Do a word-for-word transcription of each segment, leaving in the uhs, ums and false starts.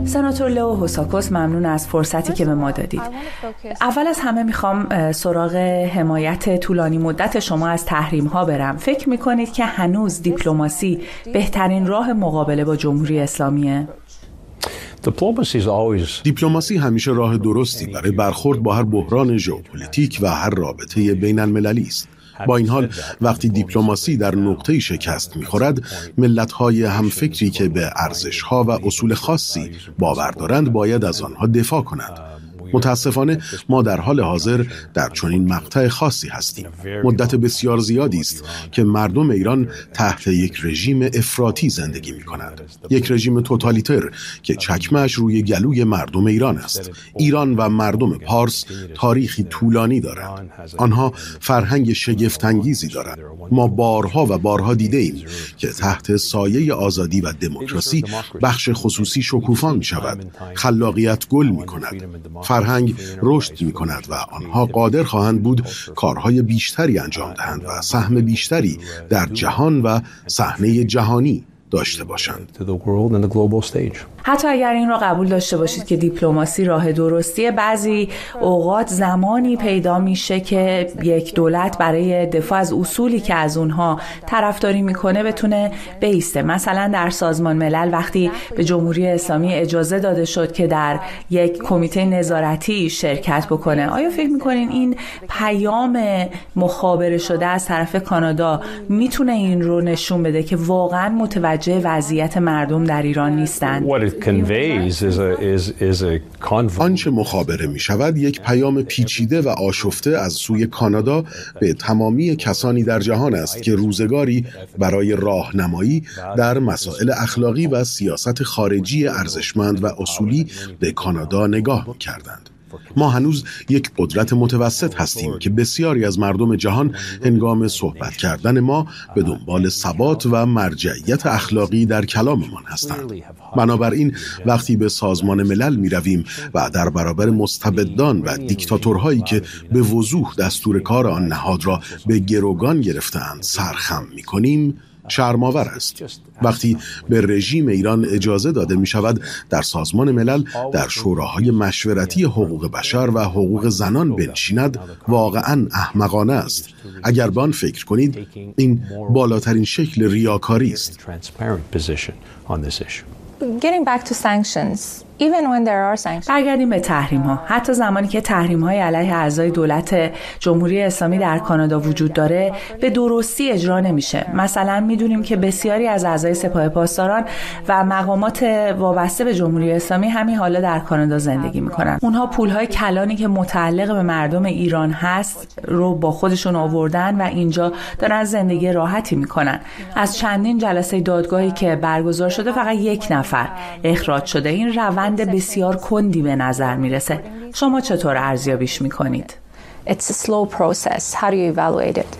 سناتور لئو هوساکوس، ممنون از فرصتی که به ما دادید. اول از همه میخوام سراغ حمایت طولانی مدت شما از تحریم ها برم. فکر میکنید که هنوز دیپلماسی بهترین راه مقابله با جمهوری اسلامیه؟ دیپلماسی همیشه راه درستی برای برخورد با هر بحران ژئوپلیتیک و هر رابطه بین المللی است. با این حال وقتی دیپلماسی در نقطه‌ای شکست می‌خورد، ملت‌های همفکری که به ارزش‌ها و اصول خاصی باور دارند باید از آنها دفاع کنند. متاسفانه ما در حال حاضر در چنین مقطع خاصی هستیم. مدت بسیار زیادی است که مردم ایران تحت یک رژیم افراطی زندگی می‌کنند. یک رژیم توتالیتر که چکمه‌اش روی گلوی مردم ایران است. ایران و مردم پارس تاریخی طولانی دارند. آنها فرهنگ شگفت‌انگیزی دارند. ما بارها و بارها دیده‌ایم که تحت سایه آزادی و دموکراسی بخش خصوصی شکوفا می‌شود، خلاقیت گل می‌کند. فرهنگ رشد می کند و آنها قادر خواهند بود کارهای بیشتری انجام دهند و سهم بیشتری در جهان و صحنه جهانی داشته باشند. حتی اگر این را قبول داشته باشید که دیپلماسی راه درستیه، بعضی اوقات زمانی پیدا میشه که یک دولت برای دفاع از اصولی که از اونها طرفداری میکنه بتونه بایسته. مثلا در سازمان ملل وقتی به جمهوری اسلامی اجازه داده شد که در یک کمیته نظارتی شرکت بکنه، آیا فکر میکنین این پیام مخابره شده از طرف کانادا میتونه این رو نشون بده که واقعا متوجه وضعیت مردم در ایران نیستند؟ آنچه مخابره می شود یک پیام پیچیده و آشفته از سوی کانادا به تمامی کسانی در جهان است که روزگاری برای راهنمایی در مسائل اخلاقی و سیاست خارجی ارزشمند و اصولی به کانادا نگاه می کردند. ما هنوز یک قدرت متوسط هستیم که بسیاری از مردم جهان هنگام صحبت کردن ما به دنبال ثبات و مرجعیت اخلاقی در کلاممان هستند. بنابراین وقتی به سازمان ملل می رویم و در برابر مستبدان و دیکتاتورهایی که به وضوح دستور کار آن نهاد را به گروگان گرفته‌اند سرخم می کنیم، شرم‌آور است. وقتی به رژیم ایران اجازه داده می شود در سازمان ملل در شوراهای مشورتی حقوق بشر و حقوق زنان بنشیند، واقعاً احمقانه است. اگر به آن فکر کنید، این بالاترین شکل ریاکاری است. Getting back to sanctions. Even when there are sanctions. برگردیم به تحریم ها. حتی زمانی که تحریم های علیه اعضای دولت جمهوری اسلامی در کانادا وجود داره، به درستی اجرا نمیشه. مثلا میدونیم که بسیاری از اعضای سپاه پاسداران و مقامات وابسته به جمهوری اسلامی همین حالا در کانادا زندگی میکنن. اونها پولهای کلانی که متعلق به مردم ایران هست رو با خودشون آوردن و اینجا دارن زندگی راحتی میکنن. از چندین جلسه دادگاهی که برگزار شده فقط یک نفر اخراج شده. این روند بسیار کندی به نظر میرسه. شما چطور ارزیابیش میکنید؟ It's a slow process. How do you evaluate it?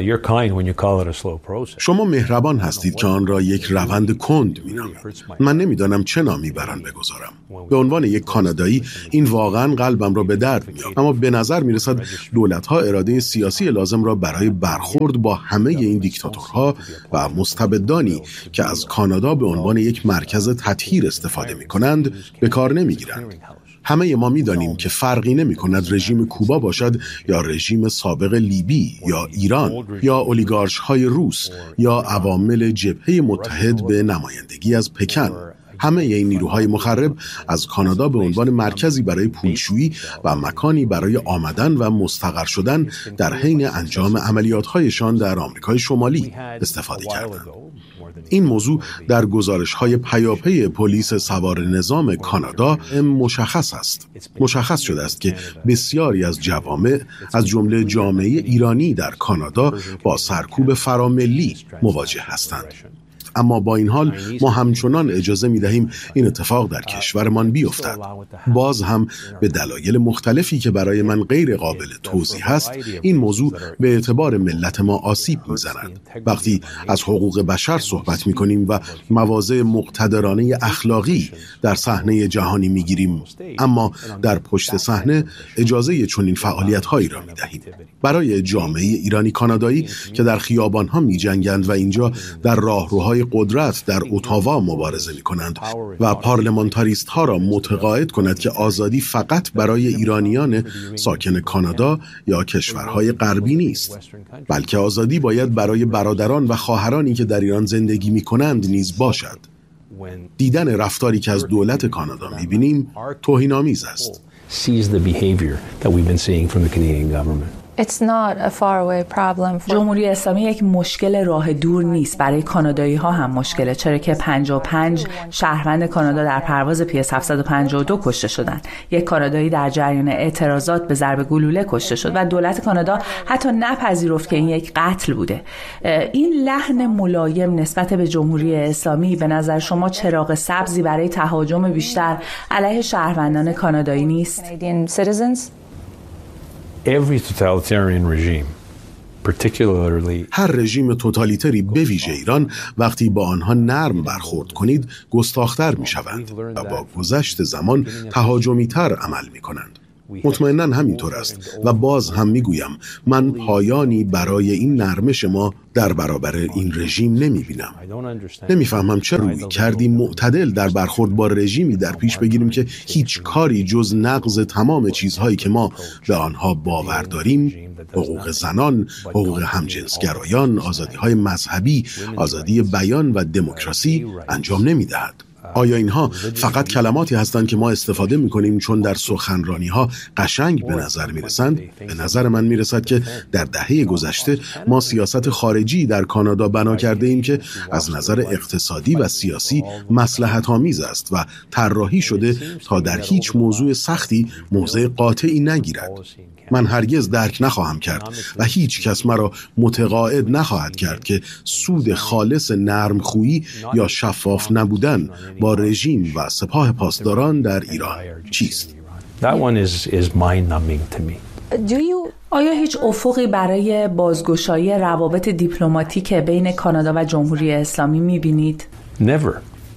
شما مهربان هستید که آن را یک روند کند می‌نامید. من نمی‌دانم چه نامی بر آن بگذارم. به عنوان یک کانادایی این واقعاً قلبم را به درد می‌آورد. اما به نظر می‌رسد دولت‌ها اراده سیاسی لازم را برای برخورد با همه این دیکتاتورها و مستبدانی که از کانادا به عنوان یک مرکز تطهیر استفاده می‌کنند به کار نمی‌گیرند. همه ما می‌دانیم که فرقی نمی‌کند رژیم کوبا باشد یا رژیم سابق لیبی یا ایران یا اولیگارش‌های روس یا عوامل جبهه متحد به نمایندگی از پکن. همه این نیروهای مخرب از کانادا به عنوان مرکزی برای پولشویی و مکانی برای آمدن و مستقر شدن در حین انجام عملیات‌هایشان در آمریکای شمالی استفاده کردند. این موضوع در گزارش‌های پیاپی پلیس سوار نظام کانادا مشخص است. مشخص شده است که بسیاری از جوامع از جمله جامعه ایرانی در کانادا با سرکوب فراملی مواجه هستند. اما با این حال ما همچنان اجازه می دهیم این اتفاق در کشورمان بیفتد. باز هم به دلایل مختلفی که برای من غیر قابل توضیح است، این موضوع به اعتبار ملت ما آسیب می زند. وقتی از حقوق بشر صحبت می کنیم و مواضع مقتدرانه اخلاقی در صحنه جهانی می گیریم، اما در پشت صحنه اجازه چنین فعالیت هایی را می دهیم. برای جامعه ایرانی کانادایی که در خیابان ها می جنگند و اینجا در راهروهای برای قدرت در اتاوا مبارزه می کنند و پارلمانتاریست ها را متقاعد کند که آزادی فقط برای ایرانیان ساکن کانادا یا کشورهای غربی نیست، بلکه آزادی باید برای برادران و خواهرانی که در ایران زندگی می کنند نیز باشد. دیدن رفتاری که از دولت کانادا می بینیم توهین‌آمیز است. It's not a faraway problem for... جمهوری اسلامی یک مشکل راه دور نیست. برای کانادایی ها هم مشکله، چرا که پنجاه و پنج شهروند کانادا در پرواز پی اس هفتصد و پنجاه و دو کشته شدند. یک کانادایی در جریان اعتراضات به ضرب گلوله کشته شد و دولت کانادا حتی نپذیرفت که این یک قتل بوده. این لحن ملایم نسبت به جمهوری اسلامی به نظر شما چراغ سبزی برای تهاجم بیشتر علیه شهروندان کانادایی نیست؟ Every totalitarian regime, particularly... هر رژیم توتالیتری به ویژه ایران وقتی با آنها نرم برخورد کنید گستاخ‌تر می‌شوند و با گذشت زمان تهاجمی‌تر عمل می‌کنند. مطمئناً همینطور است و باز هم میگویم من پایانی برای این نرمش ما در برابر این رژیم نمیبینم. نمیفهمم چرا روی کردی معتدل در برخورد با رژیمی در پیش بگیریم که هیچ کاری جز نقض تمام چیزهایی که ما به آنها باور داریم، حقوق زنان، حقوق همجنسگرایان، آزادی‌های مذهبی، آزادی بیان و دموکراسی انجام نمیدهد. آیا اینها فقط کلماتی هستند که ما استفاده می‌کنیم چون در سخنرانی‌ها قشنگ به نظر می‌رسند؟ به نظر من می‌رسد که در دهه گذشته ما سیاست خارجی در کانادا بنا کرده ایم که از نظر اقتصادی و سیاسی مصلحت‌آمیز است و طراحی شده تا در هیچ موضوع سختی موضع قاطعی نگیرد. من هرگز درک نخواهم کرد و هیچ کس مرا متقاعد نخواهد کرد که سود خالص نرمخویی یا شفاف نبودن با رژیم و سپاه پاسداران در ایران چیست؟ آیا هیچ افقی برای بازگشایی روابط دیپلماتیک بین کانادا و جمهوری اسلامی می‌بینید؟ Never.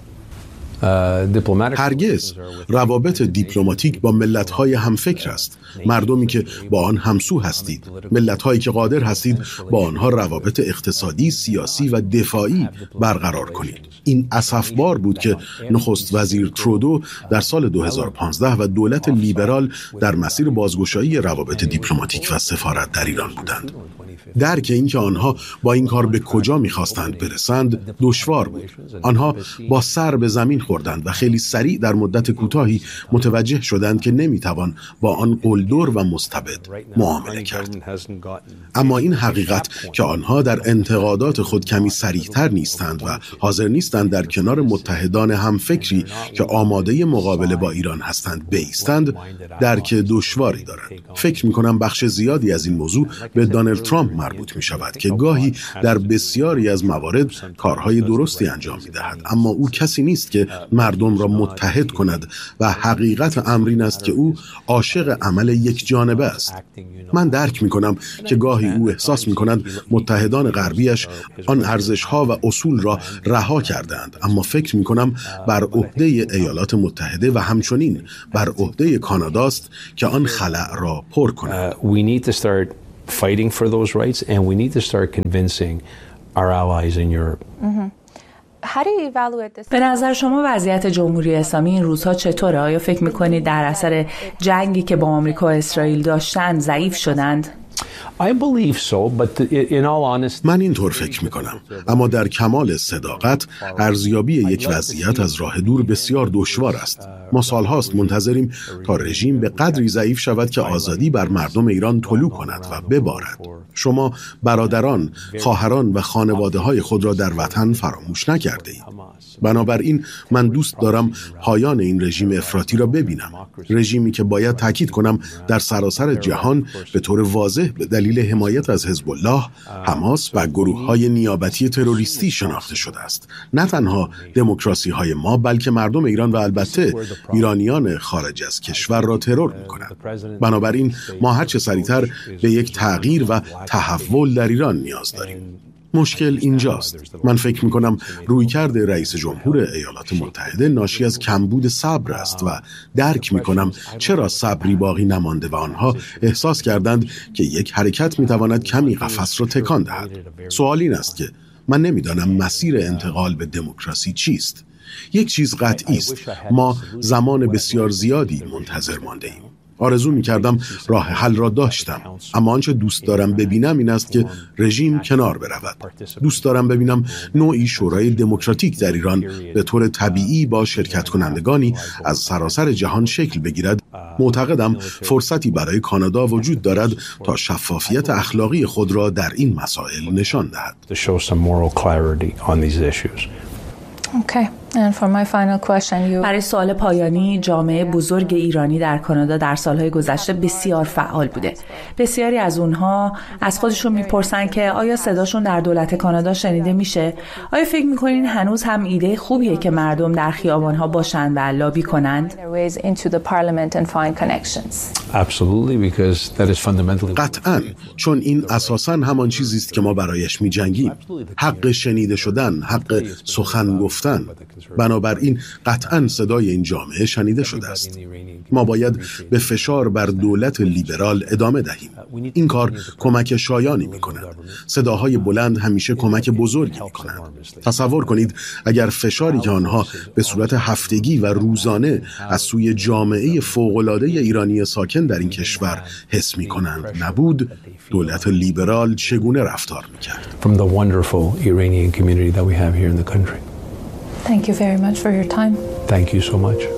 هرگز. روابط دیپلماتیک با ملت‌های همفکر است، مردمی که با آن همسو هستید، ملت‌هایی که قادر هستید با آنها روابط اقتصادی، سیاسی و دفاعی برقرار کنید. این اسفبار بود که نخست وزیر ترودو در سال دو هزار و پانزده و دولت لیبرال در مسیر بازگشایی روابط دیپلماتیک و سفارت در ایران بودند. درک اینکه آنها با این کار به کجا می‌خواستند برسند دشوار بود. آنها با سر به زمین خوردند و خیلی سریع در مدت کوتاهی متوجه شدند که نمی‌توان با آن قلدر و مستبد معامله کرد. اما این حقیقت که آنها در انتقادات خود کمی صریح‌تر نیستند و حاضر نیستند در کنار متحدان همفکری که آماده مقابله با ایران هستند بایستند، درک دشواری دارد. فکر می‌کنم بخش زیادی از این موضوع به دونالد ترامپ مربوط می شود که گاهی در بسیاری از موارد کارهای درستی انجام می دهد، اما او کسی نیست که مردم را متحد کند و حقیقت امر این است که او عاشق عمل یک جانبه است. من درک می کنم که گاهی او احساس می کند متحدان غربیش آن ارزش‌ها و اصول را رها کردند، اما فکر می کنم بر عهده ایالات متحده و همچنین بر عهده کاناداست که آن خلأ را پر کند. fighting for those rights and we need to start convincing our allies in Europe. به نظر شما وضعیت جمهوری اسلامی این روزها چطوره؟ آیا فکر می‌کنید در اثر جنگی که با آمریکا و اسرائیل داشتند ضعیف شدند؟ I believe so, but in all honesty... من اینطور فکر میکنم، اما در کمال صداقت ارزیابی یک وضعیت از راه دور بسیار دشوار است. ما سالهاست منتظریم تا رژیم به قدری ضعیف شود که آزادی بر مردم ایران طلوع کند و ببارد. شما برادران، خواهران و خانواده‌های خود را در وطن فراموش نکرده اید. بنابراین من دوست دارم پایان این رژیم افراطی را ببینم. رژیمی که باید تاکید کنم در سراسر جهان به طور واضح به دلیل حمایت از حزب الله، حماس و گروه‌های نیابتی تروریستی شناخته شده است. نه تنها دموکراسی‌های ما بلکه مردم ایران و البته ایرانیان خارج از کشور را ترور می‌کنند. بنابراین ما هر چه سریعتر به یک تغییر و تحول در ایران نیاز داریم. مشکل اینجاست. من فکر می‌کنم رویکرد رئیس جمهور ایالات متحده ناشی از کمبود صبر است و درک می‌کنم چرا صبری باقی نمانده و آنها احساس کردند که یک حرکت می‌تواند کمی قفس را تکان دهد. سوال این است که من نمیدانم مسیر انتقال به دموکراسی چیست. یک چیز قطعی است، ما زمان بسیار زیادی منتظر مانده ایم. آرزو می کردم راه حل را داشتم، اما آنچه دوست دارم ببینم این است که رژیم کنار برود. دوست دارم ببینم نوعی شورای دموکراتیک در ایران به طور طبیعی با شرکت کنندگانی از سراسر جهان شکل بگیرد. معتقدم فرصتی برای کانادا وجود دارد تا شفافیت اخلاقی خود را در این مسائل نشان دهد. Okay. And for my final question, you... برای سوال پایانی، جامعه بزرگ ایرانی در کانادا در سالهای گذشته بسیار فعال بوده. بسیاری از اونها از خودشون میپرسن که آیا صداشون در دولت کانادا شنیده میشه؟ آیا فکر میکنین هنوز هم ایده خوبیه که مردم در خیابانها باشن و لابی کنند؟ قطعاً، چون این اساساً همان چیزی است که ما برایش میجنگیم. حق شنیده شدن، حق سخن گفتن. بنابراین قطعاً صدای این جامعه شنیده شده است. ما باید به فشار بر دولت لیبرال ادامه دهیم. این کار کمک شایانی می کند. صداهای بلند همیشه کمک بزرگی می کنند. تصور کنید اگر فشاری که آنها به صورت هفتگی و روزانه از سوی جامعه فوق‌العاده ایرانی ساکن در این کشور حس می کنند نبود، دولت لیبرال چگونه رفتار می کرد؟ From the wonderful Iranian community that we have here in the country. Thank you very much for your time. Thank you so much.